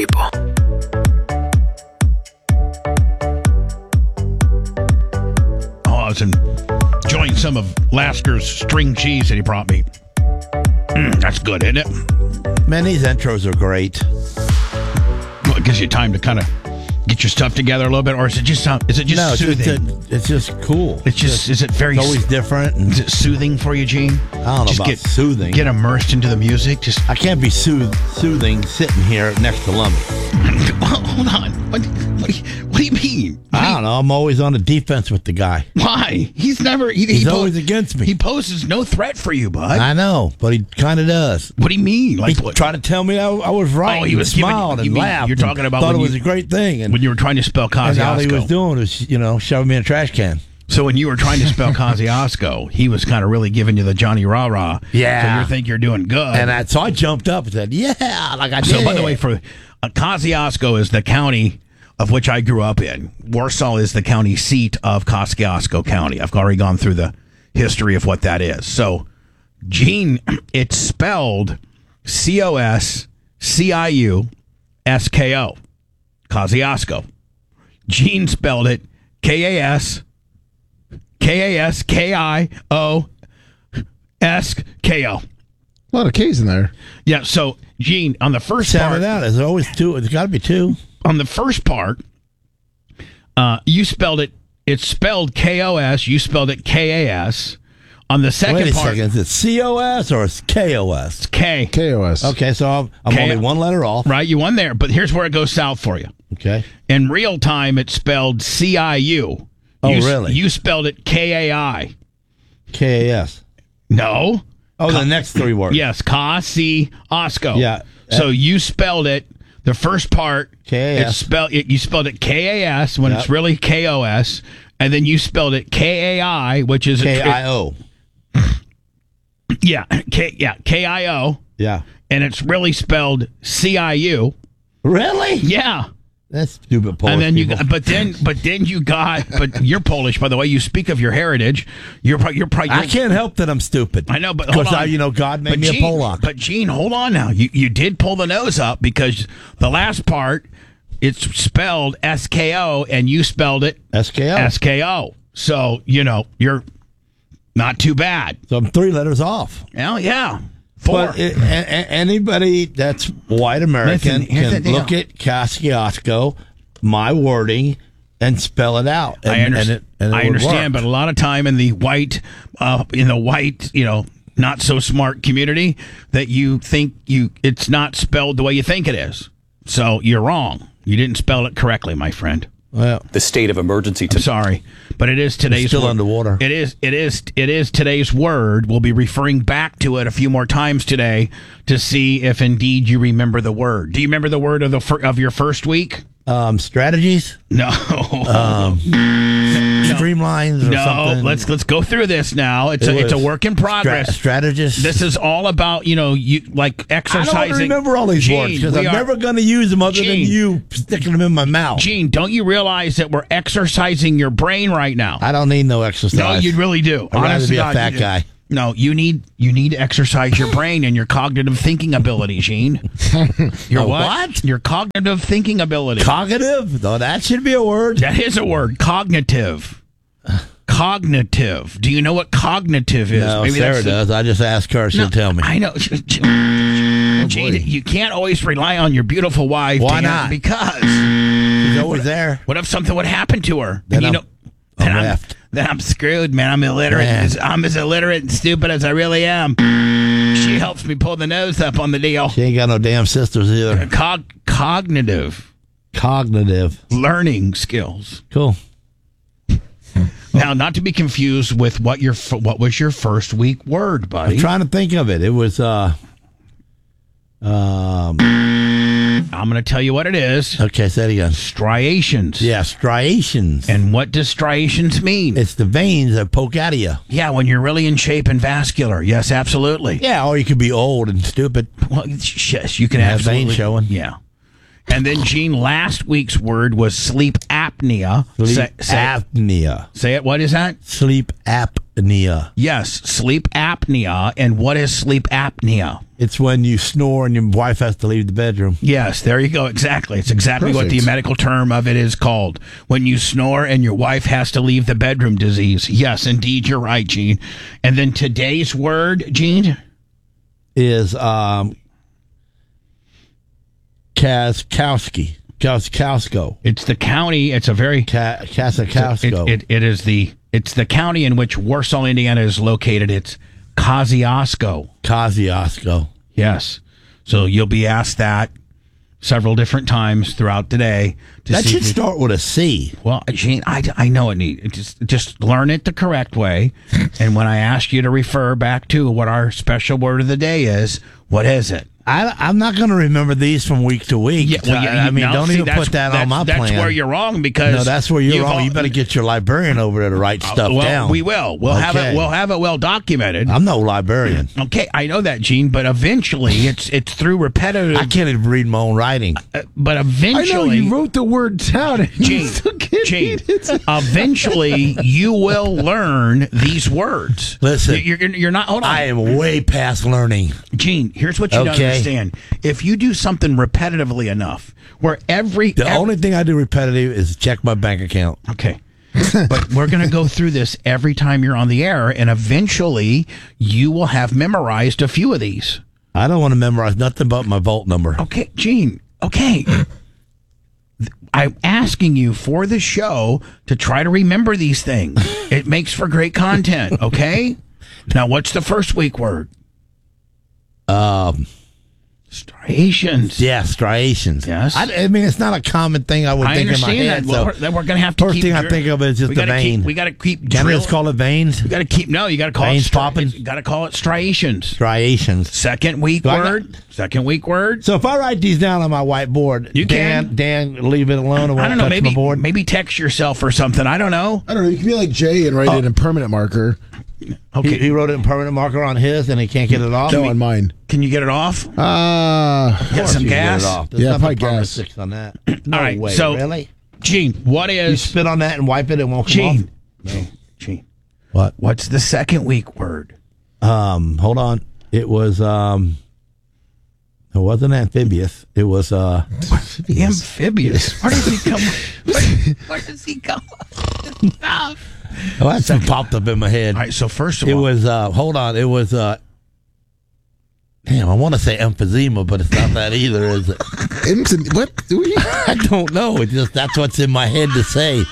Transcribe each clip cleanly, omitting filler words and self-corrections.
people. Oh, I was enjoying some of Lasker's string cheese that he brought me. That's good, isn't it? Man, these intros are great. Well, it gives you time to kind of get your stuff together a little bit, or is it just soothing? It's just cool. It's just is it very? It's always different. Is it soothing for you, Gene? I don't know just about soothing. Get immersed into the music. Just I can't be soothing sitting here next to Lummy. Hold on. What do you mean? I don't know. I'm always on the defense with the guy. Why? He's never. He's always against me. He poses no threat for you, bud. I know, but he kind of does. What do you mean? Like He tried to tell me I was right. Oh, he was smiled giving, and laughed. You're talking about thought when it was a great thing. And when you were trying to spell and all he Kosciuszko. was doing was, shoving me in a trash can. So when you were trying to spell Kosciuszko, he was kind of really giving you the Johnny Rah Rah. Yeah. So you think you're doing good. And so I jumped up and said, yeah, like I did. So by the way, for Kosciuszko is the county of which I grew up in. Warsaw is the county seat of Kosciuszko County. I've already gone through the history of what that is. So, Gene, it's spelled Kosciusko. Kosciuszko. Gene spelled it Kaskioosko. A lot of K's in there. Yeah, so, Gene, on the first Sound part... it out. There's always two. There's got to be two. On the first part, you spelled it. It's spelled KOS. You spelled it KAS. On the second Wait a part, second. Is it COS or it's KOS? it's K. KOS. Okay, so I'm K- only one letter off. Right, you won there. But here's where it goes south for you. Okay. In real time, it's spelled CIU. Oh, You really? You spelled it KAI. KAS. No. Oh, the next three words. Yes, Kosciuszko. Yeah. So you spelled it. The first part, KAS. you spelled it KAS when Yep. it's really KOS, and then you spelled it KAI, which is KIO. KIO, Yeah. and it's really spelled CIU. Really? Yeah. That's stupid Polish And then people. but you're Polish, by the way. You speak of your heritage. You're probably. I can't help that I'm stupid. I know, but hold because on. God made But me Gene, a Polak. But Gene, hold on now. You did pull the nose up because the last part it's spelled SKO and you spelled it SKO. SKO. So you're not too bad. So I'm 3 letters off. Well, yeah. 4. But anybody that's white American Listen, here's the can deal. look at Kosciuszko, my wording, and spell it out. And, I understand. and it I would understand, work. but a lot of time in the white, not so smart community, that you think it's not spelled the way you think it is. So you're wrong. You didn't spell it correctly, my friend. Well, The state of emergency. I'm sorry, but it is today's still word. underwater. It is today's word. We'll be referring back to it a few more times today to see if indeed you remember the word. Do you remember the word of your first week? strategies, No. streamlines, or No. something. Let's go through this now. It's a work in progress. Strategist. This is all about you like I exercising. don't remember all these words because I'm never going to use them other than Gene. you sticking them in my mouth. Gene, don't you realize that we're exercising your brain right now? I don't need no exercise. No, you really do. I'd rather Honest be to a God, fat you do. guy. No, you need to exercise your brain and your cognitive thinking ability, Gene. Your what? Your cognitive thinking ability. Cognitive? No, that should be a word. That is a word. Cognitive. Cognitive. Do you know what cognitive is? No, Sarah does. I just asked her. She'll tell me. I know. Gene, you can't always rely on your beautiful wife. Why Dan, not? Because She's always there. what if something would happen to her? Then And I'm left. then I'm screwed, man. I'm illiterate. Man. I'm as illiterate and stupid as I really am. She helps me pull the nose up on the deal. She ain't got no damn sisters either. Cognitive Cognitive. learning skills. Cool. Now, not to be confused with what was your first week word, buddy. I'm trying to think of it. It was I'm going to tell you what it is. okay, say it again. Striations. Yeah, striations. And what does striations mean? It's the veins that poke out of you. Yeah, when you're really in shape and vascular. Yes, absolutely. Yeah, or you could be old and stupid. Well, yes, you can Have absolutely. veins showing. Yeah. And then, Gene, last week's word was sleep apnea. apnea. Sleep Say apnea. say it. What is that? Sleep apnea. Yes, sleep apnea. And what is sleep apnea? It's when you snore and your wife has to leave the bedroom. Yes, there you go. Exactly. It's exactly what the Perfect. medical term of it is called. When you snore and your wife has to leave the bedroom disease. Yes, indeed, you're right, Gene. And then today's word, Gene? Is Kaskowski. Kaskowsko. It's the county. It's a very Kaskowsko. It's the county in which Warsaw, Indiana is located. It's Kosciuszko. Kosciuszko. Yes. So you'll be asked that several different times throughout the day. That should start with a C. Well, Gene, I know it needs. Just learn it the correct way. And when I ask you to refer back to what our special word of the day is, what is it? I'm not going to remember these from week to week. Don't even put that on my plan. That's where you're wrong because no, that's where you're wrong. You better get your librarian over there to write stuff down. We will. We'll have it. We'll have it well documented. I'm no librarian. Okay, I know that, Gene, but eventually it's through repetitive. I can't even read my own writing. But eventually, I know you wrote the word down. And you Gene, still can't Gene, read it. eventually you will learn these words. Listen, you're not. Hold on. I am way past learning. Gene, here's what you don't understand. If you do something repetitively enough, where The only thing I do repetitive is check my bank account. Okay. But we're going to go through this every time you're on the air, and eventually you will have memorized a few of these. I don't want to memorize nothing but my vault number. Okay, Gene. Okay. I'm asking you for the show to try to remember these things. It makes for great content, okay? Now, what's the first week word? Striations. Yeah, striations. Yes. I mean, it's not a common thing I would I think in my understand head. that. Well, So then we're going to have to first keep... thing I think of is just the vein. We got to keep... Can we just call it veins? You got to keep... No, you got to call Veins it... popping? You got to call it striations. Striations. Second week I word. Second week word. So if I write these down on my whiteboard, You can. Dan, leave it alone. And I don't know. touch my board. Maybe text yourself or something. I don't know. I don't know. You can be like Jay and write it in permanent marker. Okay. He wrote it in permanent marker on his, and he can't get it off. No, on mine. Can you get it off? Of Get course some you can gas? Get it off. There's Yeah, nothing probably permanent gas. fix on that. No All right, way. so- Really? Gene, what You is... spit on that and wipe it, it won't come Gene. off. No. Gene. What? What's the second week word? Hold on. It was it wasn't amphibious. It was Amphibious. Where does he come... Where does he come... oh, that's what popped up in my head. All right, so first of It all... was hold on. It was damn, I want to say emphysema, but it's not that either, is it? What? Do we? I don't know. It's just that's what's in my head to say.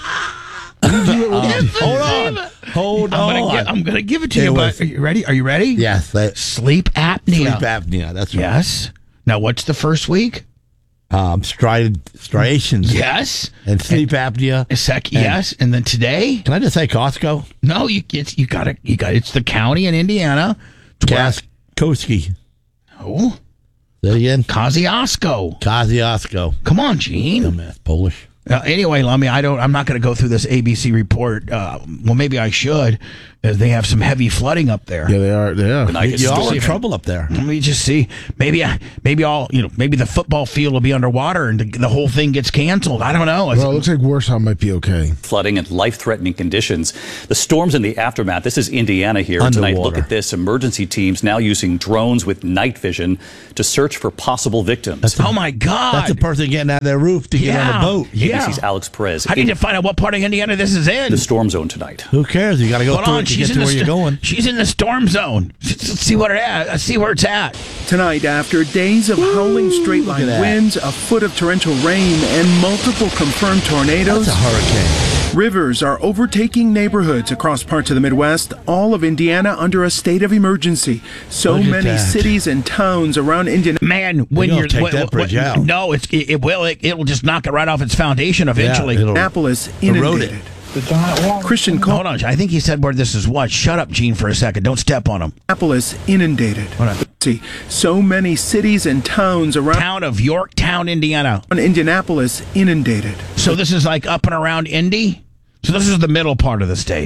Hold on. I'm gonna give it to It you, was- but are you ready? Are you ready? Yes, Sleep apnea. sleep apnea. That's right. Yes. Now, what's the first week? Striations. Yes. And sleep apnea. Yes. And then today? Can I just say Costco? No, you got it. It's the county in Indiana. Kaskowski. Oh, Say it again. Kosciuszko. Kosciuszko. Come on, Gene. Dumbass Polish. Anyway, Lummy, I'm not going to go through this ABC report. Well, maybe I should, as they have some heavy flooding up there. Yeah, they are. Yeah. You're all in trouble up there. Let me just see. Maybe the football field will be underwater and the whole thing gets canceled. I don't know. Well, it looks like Warsaw might be okay. Flooding and life-threatening conditions. The storms in the aftermath. This is Indiana here. Underwater. Tonight, look at this. Emergency teams now using drones with night vision to search for possible victims. Oh my God! That's a person getting out of their roof to get on a boat. Yeah. ABC's Alex Perez. I need to find out what part of Indiana this is in. The storm zone tonight. Who cares? You got to go Hold through on, it to she's get in to where the you're going. She's in the storm zone. Let's see what see where it's at. Tonight, after days of howling straight-line at that. winds, a foot of torrential rain, and multiple confirmed tornadoes, That's a hurricane. rivers are overtaking neighborhoods across parts of the Midwest, all of Indiana under a state of emergency. So Look at many that. cities and towns around Indiana. Man, when gonna you're take that bridge out. No, it'll just knock it right off its foundation eventually. it'll- Annapolis Erode inundated. Christian Hold on, I think he said where this is what. Shut up, Gene, for a second. Don't step on him. Annapolis inundated. See, so many cities and towns around Town of Yorktown, Indiana. Indianapolis inundated. So this is like up and around Indy. So this is the middle part of the state.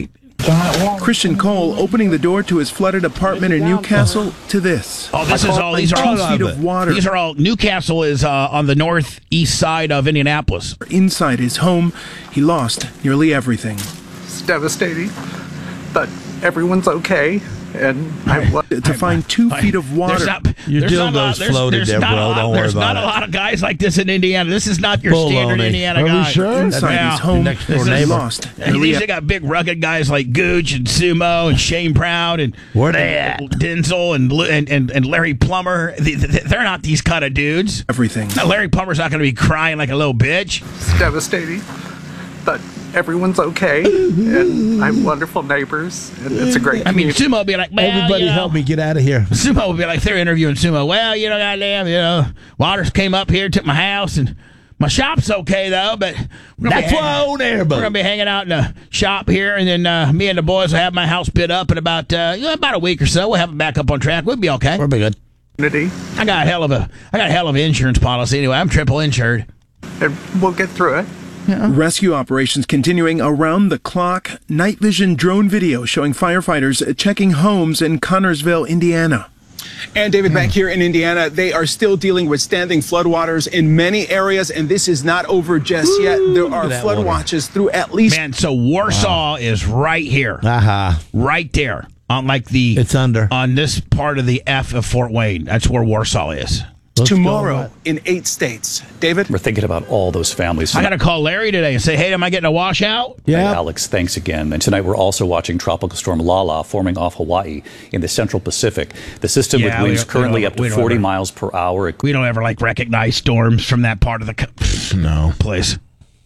Christian Cole opening the door to his flooded apartment in Newcastle to this. Oh, this is all. These are all 2 feet of water These are all. Newcastle is on the northeast side of Indianapolis. inside his home. He lost nearly everything. It's devastating, but everyone's okay. And To find 2 feet of water. Your dildo's floated there, bro. Don't worry There's not about a it. lot of guys like this in Indiana. This is not your standard Baloney. Indiana Are we guy. sure? Inside Yeah. his home, Next door he neighbor. lost And nearly these they got big rugged guys like Gooch and Sumo and Shane Brown and Where they at? Denzel and Larry Plummer. They're not these kind of dudes. everything. Now, Larry Plummer's not going to be crying like a little bitch. it's devastating, but everyone's okay. And I have wonderful neighbors, and it's a great I mean, community. Sumo would be like, well, Everybody you know, help me get out of here. Sumo would be like, they're interviewing Sumo. Well, goddamn, waters came up here, took my house, and my shop's okay though. But That's why I own we're Airboat. gonna be hanging out in the shop here, and then me and the boys will have my house bid up in about a week or so. We'll have it back up on track. We'll be okay. We'll be good. I got a hell of an insurance policy anyway. I'm triple insured. And we'll get through it. Rescue operations continuing around the clock. Night vision drone video showing firefighters checking homes in Connorsville, Indiana. And David, back here in Indiana, they are still dealing with standing floodwaters in many areas, and this is not over just yet. There are that flood water. watches through at least. Man, so Warsaw is right here, right there on It's under. on this part of the F of Fort Wayne. That's where Warsaw is. Tomorrow in 8 states. David? We're thinking about all those families. I got to call Larry today and say, hey, am I getting a washout? Yeah. Alex, thanks again. And tonight we're also watching Tropical Storm Lala forming off Hawaii in the Central Pacific. The system Yeah, with winds we currently don't- up to we don't 40 ever- miles per hour. We don't ever recognize storms from that part of the No. place.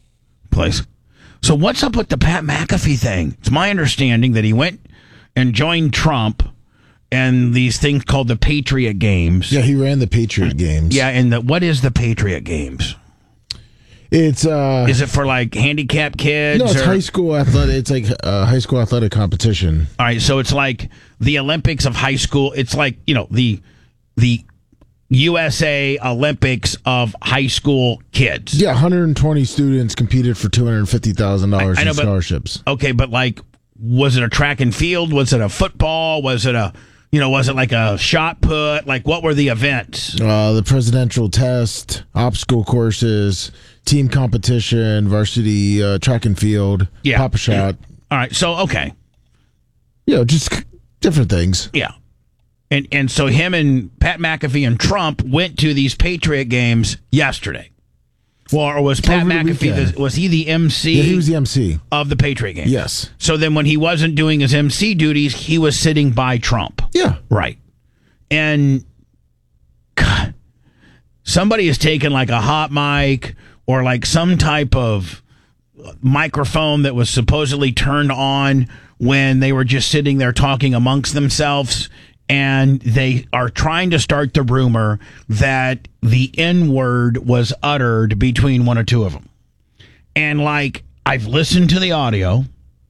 So what's up with the Pat McAfee thing? It's my understanding that he went and joined Trump and these things called the Patriot Games. Yeah, he ran the Patriot Games. Yeah, and what is the Patriot Games? It's Is it for like handicapped kids? no, it's or- high school athletic. It's like a high school athletic competition. All right, so it's like the Olympics of high school. It's like, the USA Olympics of high school kids. Yeah, 120 students competed for $250,000 I know, in but- scholarships. Okay, but like, was it a track and field? Was it a football? Was it was it like a shot put? Like, what were the events? The presidential test, obstacle courses, team competition, varsity track and field, Yeah. pop a shot. All right, so, okay. Just different things. Yeah. And so him and Pat McAfee and Trump went to these Patriot Games yesterday. Well, or was Pat Over the McAfee, weekend. was he the MC Yeah, he was the MC. of the Patriot Games? Yes. So then when he wasn't doing his MC duties, he was sitting by Trump. Yeah. Right. And God, somebody has taken like a hot mic or like some type of microphone that was supposedly turned on when they were just sitting there talking amongst themselves. And they are trying to start the rumor that the N-word was uttered between one or two of them. And like, I've listened to the audio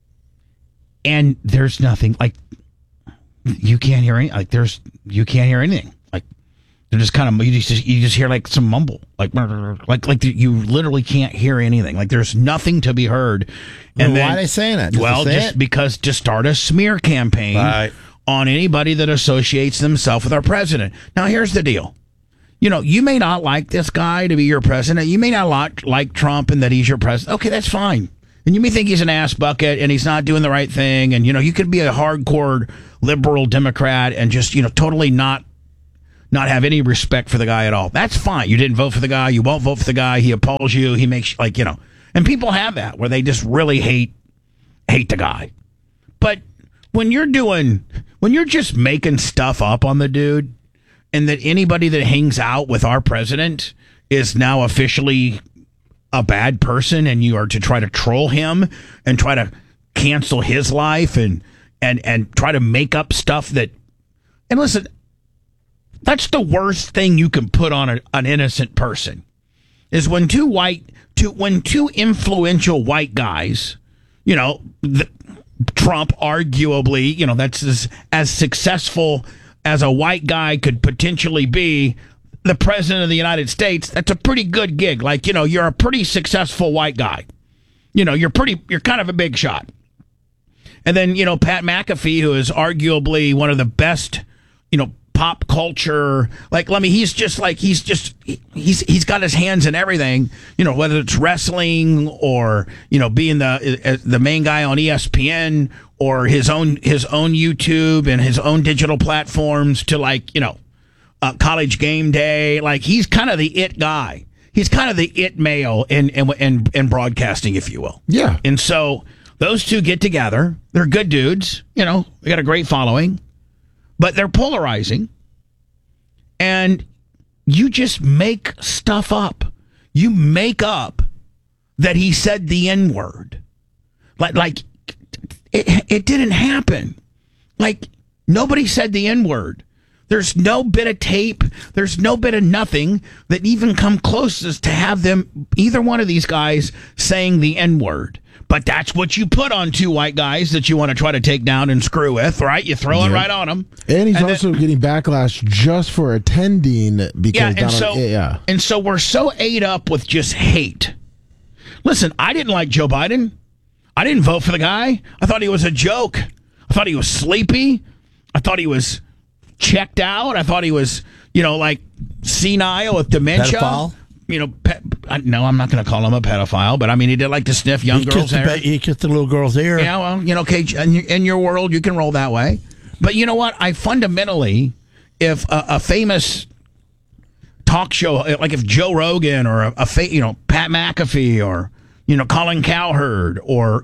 and there's nothing like, you can't hear any, like you can't hear anything. Like they're just kind of, you just hear like some mumble, like you literally can't hear anything. Like there's nothing to be heard. And Why then, are they saying that? Just well, to say just it? because to start a smear campaign Right. on anybody that associates themselves with our president. Now, here's the deal. You may not like this guy to be your president. You may not like Trump and that he's your president. Okay, that's fine. And you may think he's an ass bucket and he's not doing the right thing. And, you could be a hardcore liberal Democrat and just, totally not have any respect for the guy at all. That's fine. You didn't vote for the guy. You won't vote for the guy. He appalls you. He makes, and people have that where they just really hate the guy. But when you're just making stuff up on the dude, and that anybody that hangs out with our president is now officially a bad person, and you are to try to troll him and try to cancel his life and try to make up stuff that, and listen, that's the worst thing you can put on an innocent person is when two influential white guys, Trump, arguably, that's as successful as a white guy could potentially be, the president of the United States. That's a pretty good gig. Like, you're a pretty successful white guy. You're kind of a big shot. And then, Pat McAfee, who is arguably one of the best, pop culture, he's got his hands in everything, whether it's wrestling or, being the main guy on ESPN or his own YouTube and his own digital platforms to College Game Day. He's kind of the it guy. He's kind of the it male in broadcasting, if you will. Yeah. And so those two get together. They're good dudes. They got a great following, but they're polarizing. And you just make stuff up. You make up that he said the N-word. It didn't happen. Nobody said the N-word. There's no bit of tape. There's no bit of nothing that even come closest to have them, either one of these guys, saying the N-word. But that's what you put on two white guys that you want to try to take down and screw with, right? You throw it right on them. And he's also getting backlash just for attending because and so we're so ate up with just hate. Listen, I didn't like Joe Biden. I didn't vote for the guy. I thought he was a joke. I thought he was sleepy. I thought he was checked out. I thought he was, senile with dementia. Pedophile? No, I'm not going to call him a pedophile, but he did like to sniff young girls' hair. He kissed the little girl's ear. Yeah, well, okay, in your world, you can roll that way. But you know what? I fundamentally, if a famous talk show, like if Joe Rogan or Pat McAfee or, Colin Cowherd or,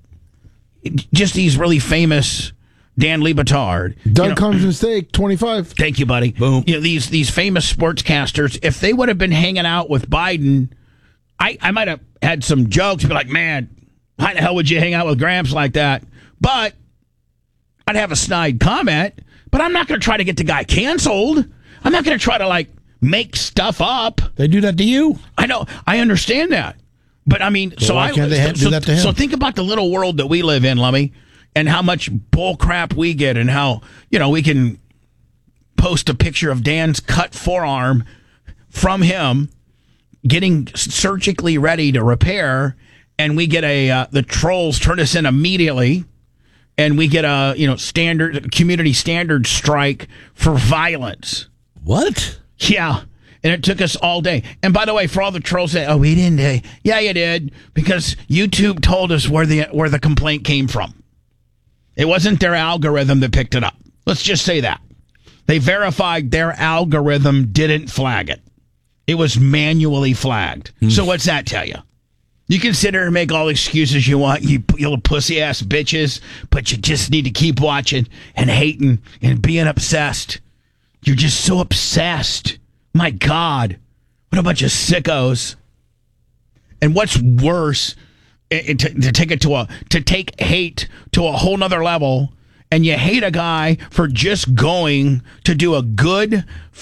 just these really famous Dan Lebatard. Doug Comes Mistake, 25. Thank you, buddy. Boom. These famous sportscasters, if they would have been hanging out with Biden, I might have had some jokes, be like, man, why the hell would you hang out with Gramps like that? But I'd have a snide comment, but I'm not going to try to get the guy canceled. I'm not going to try to, make stuff up. They do that to you. I know. I understand that. But, why can't they do that to him? So think about the little world that we live in, Lummy. And how much bull crap we get, and how, we can post a picture of Dan's cut forearm from him getting surgically ready to repair, and we get the trolls turn us in immediately, and we get a community standard strike for violence. What? Yeah. And it took us all day. And by the way, for all the trolls say, "Oh, we didn't." Yeah, you did, because YouTube told us where the complaint came from. It wasn't their algorithm that picked it up. Let's just say that. They verified their algorithm didn't flag it. It was manually flagged. So what's that tell you? You can sit there and make all the excuses you want, you little pussy-ass bitches, but you just need to keep watching and hating and being obsessed. You're just so obsessed. My God. What a bunch of sickos. And what's worse, to take hate to a whole nother level, and you hate a guy for just going to do a good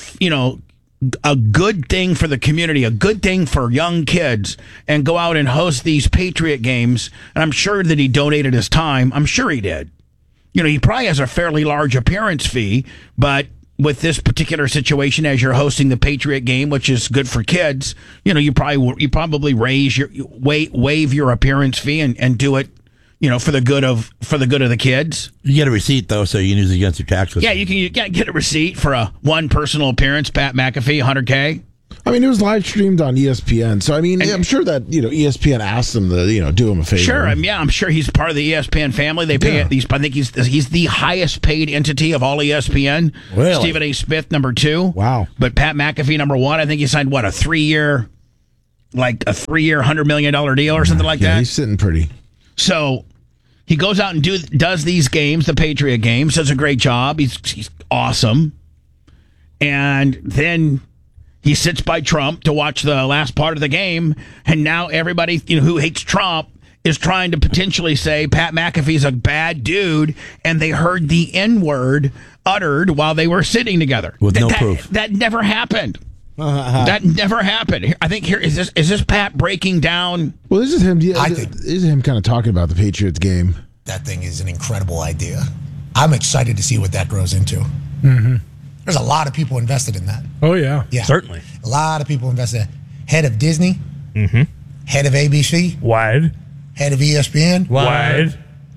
thing for the community, a good thing for young kids, and go out and host these Patriot games. And I'm sure that he donated his time. I'm sure he did. He probably has a fairly large appearance fee, but with this particular situation, as you're hosting the Patriot game, which is good for kids, you probably waive your appearance fee and do it, for the good of the kids. You get a receipt though, so you can use it against your taxes. Yeah, you can get a receipt for one personal appearance. Pat McAfee, $100K. It was live streamed on ESPN, so I'm sure that ESPN asked him to do him a favor. Sure, I'm sure he's part of the ESPN family. They pay. I think he's the highest paid entity of all ESPN. Really? Stephen A. Smith, number 2. Wow. But Pat McAfee, number 1. I think he signed a 3-year, $100 million deal or something like that. He's sitting pretty. So he goes out and does these games, the Patriot games. Does a great job. He's awesome, and then he sits by Trump to watch the last part of the game, and now everybody who hates Trump is trying to potentially say Pat McAfee's a bad dude, and they heard the N-word uttered while they were sitting together. With no proof. That never happened. That never happened. I think is this Pat breaking down? Well, this is him. I think this is him kind of talking about the Patriots game. that thing is an incredible idea. I'm excited to see what that grows into. Mm-hmm. There's a lot of people invested in that. Oh, yeah. Yeah. Certainly. A lot of people invested. Head of Disney. Mm-hmm. Head of ABC. Wide. Head of ESPN. Wide.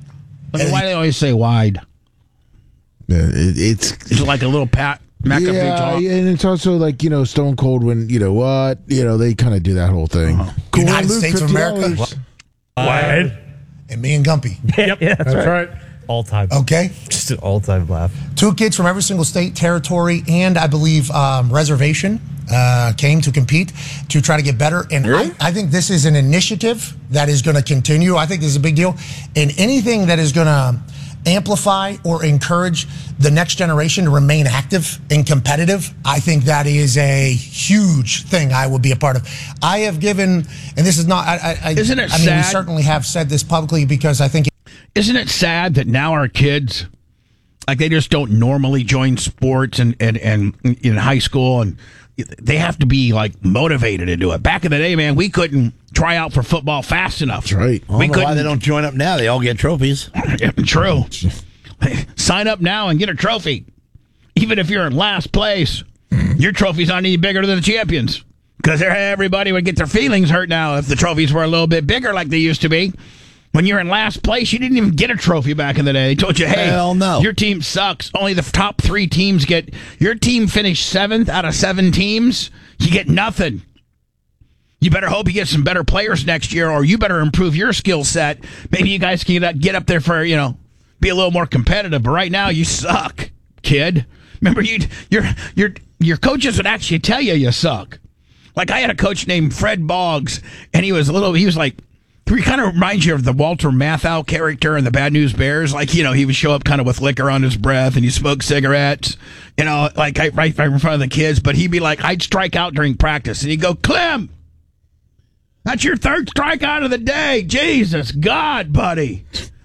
Why do they always say wide? Yeah, it's It's like a little Pat McAfee yeah, talk. and it's also like Stone Cold when they kind of do that whole thing. Cool, United Luke, States of America. $50. Wide. And me and Gumpy. Yep, that's right. All time. Okay. Just an all time laugh. 2 kids from every single state, territory, and I believe reservation came to compete to try to get better. And I think this is an initiative that is going to continue. I think this is a big deal. And anything that is going to amplify or encourage the next generation to remain active and competitive, I think that is a huge thing I will be a part of. I have given, and this is not, Isn't it I mean, we sad? certainly have said this publicly because I think Isn't it sad that now our kids, like, they just don't normally join sports and in high school, and they have to be like motivated to do it. Back in the day, man, we couldn't try out for football fast enough. That's right. I don't know why they don't join up now. They all get trophies. True. Sign up now and get a trophy. Even if you're in last place, your trophy's not any bigger than the champions. Because everybody would get their feelings hurt now if the trophies were a little bit bigger like they used to be. When you're in last place, you didn't even get a trophy back in the day. They told you, hey, Hell no. Your team sucks. Only the top 3 teams get. Your team finished 7th out of 7 teams. You get nothing. You better hope you get some better players next year, or you better improve your skill set. Maybe you guys can get up there for, be a little more competitive. But right now, you suck, kid. Remember, your coaches would actually tell you suck. Like, I had a coach named Fred Boggs, and he was like, he kind of reminds you of the Walter Matthau character in the Bad News Bears. Like, he would show up kind of with liquor on his breath, and he smoked cigarettes, like right in front of the kids. But he'd be like, I'd strike out during practice, and he'd go, Clem, that's your 3rd strikeout of the day. Jesus God, buddy.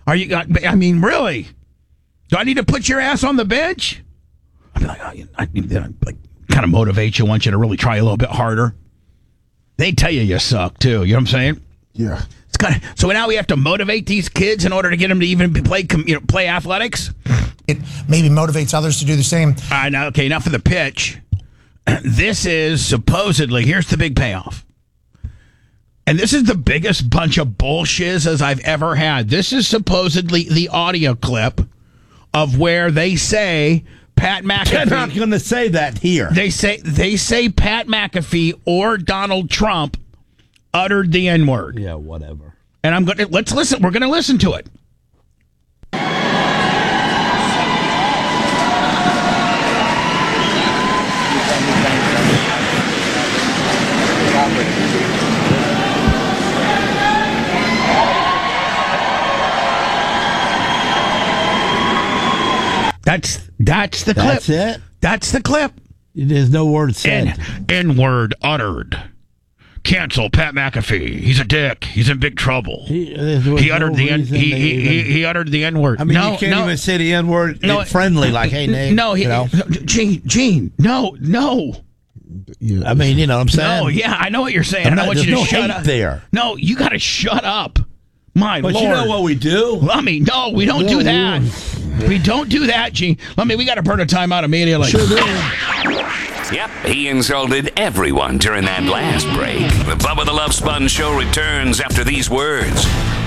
Really? Do I need to put your ass on the bench? I'd be like, I need to kind of motivate you, want you to really try a little bit harder. They tell you suck, too. You know what I'm saying? Yeah. It's kind of, so now we have to motivate these kids in order to get them to even play athletics. it maybe motivates others to do the same. All right, now, okay, now for the pitch. This is supposedly, here's the big payoff. And this is the biggest bunch of bullshit as I've ever had. This is supposedly the audio clip of where they say Pat McAfee. They're not going to say that here. They say Pat McAfee or Donald Trump uttered the N-word. Yeah, whatever. And let's listen. We're going to listen to it. That's the clip. That's it? That's the clip. There's no word said. N-word uttered. Cancel Pat McAfee. He's a dick. He's in big trouble. He uttered the he uttered the N-word. I mean, you can't even say the N-word friendly, like, hey, Nate. No, Gene, no. Yeah. I mean, you know what I'm saying? No, yeah, I know what you're saying. I want you to shut up. There. No, you got to shut up. But Lord. You know what we do? I mean, no, we don't do that. We don't do that, Gene. We got to burn a timeout immediately. Sure do. Yep, he insulted everyone during that last break. The Bubba the Love Sponge Show returns after these words.